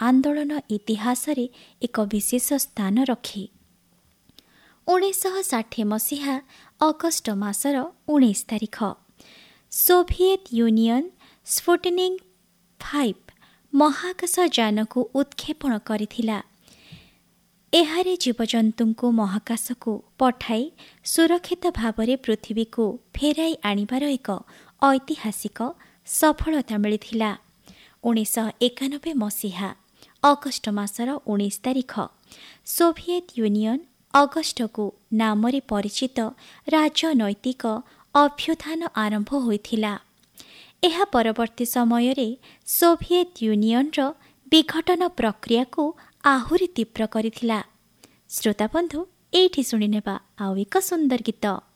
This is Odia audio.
ଆନ୍ଦୋଳନ ଇତିହାସରେ ଏକ ବିଶେଷ ସ୍ଥାନ ରଖେ। 1960 ମସିହା ଅଗଷ୍ଟ ମାସର 19 ତାରିଖ ସୋଭିଏତ୍ ୟୁନିୟନ ସ୍ପୁଟନିକ୍ 5 ମହାକାଶ ଯାନକୁ ଉତ୍କ୍ଷେପଣ କରିଥିଲା। ଏହାରେ ଜୀବଜନ୍ତୁଙ୍କୁ ମହାକାଶକୁ ପଠାଇ ସୁରକ୍ଷିତ ଭାବରେ ପୃଥିବୀକୁ ଫେରାଇ ଆଣିବାର ଏକ ଐତିହାସିକ ସଫଳତା ମିଳିଥିଲା। 1991 ମସିହା ଅଗଷ୍ଟ ମାସର 19 ତାରିଖ ସୋଭିଏତ୍ ୟୁନିୟନ ଅଗଷ୍ଟକୁ ନାମରେ ପରିଚିତ ରାଜନୈତିକ ଅଭ୍ୟୁତ୍ଥାନ ଆରମ୍ଭ ହୋଇଥିଲା। ଏହା ପରବର୍ତ୍ତୀ ସମୟରେ ସୋଭିଏତ୍ ୟୁନିୟନର ବିଘଟନ ପ୍ରକ୍ରିୟାକୁ ଆହୁରି ତୀବ୍ର କରିଥିଲା। ଶ୍ରୋତାବନ୍ଧୁ, ଏଇଠି ଶୁଣିନେବା ଆଉ ଏକ ସୁନ୍ଦର ଗୀତ।